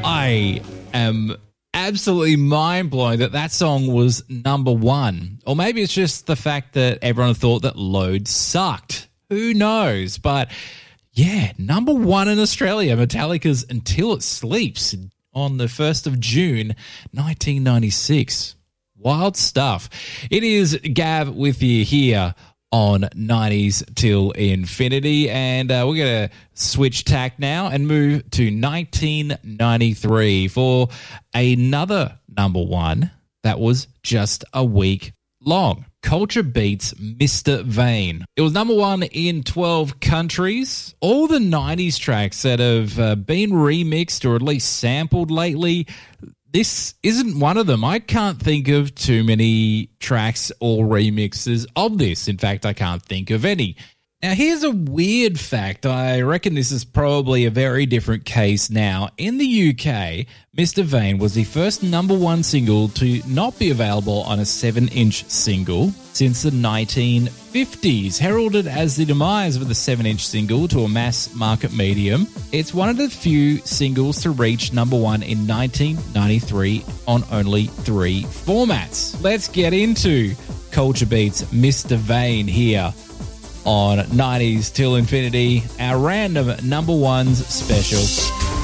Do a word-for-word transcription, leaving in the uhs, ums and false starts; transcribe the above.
I am absolutely mind-blown that that song was number one. Or maybe it's just the fact that everyone thought that Load sucked. Who knows? But yeah, number one in Australia, Metallica's Until It Sleeps on the first of June, nineteen ninety-six. Wild stuff. It is Gav with you here on nineties Till Infinity, and uh, we're going to switch tack now and move to nineteen ninety-three for another number one that was just a week long. Culture Beats' Mister Vain. It was number one in twelve countries. All the nineties tracks that have uh, been remixed or at least sampled lately, this isn't one of them. I can't think of too many tracks or remixes of this. In fact, I can't think of any. Now, here's a weird fact. I reckon this is probably a very different case now. In the U K, Mister Vain was the first number one single to not be available on a seven-inch single since the nineteen fifties. Heralded as the demise of the seven-inch single to a mass-market medium, it's one of the few singles to reach number one in nineteen ninety-three on only three formats. Let's get into Culture Beats' Mister Vain here on nineties Till Infinity, our random number ones special.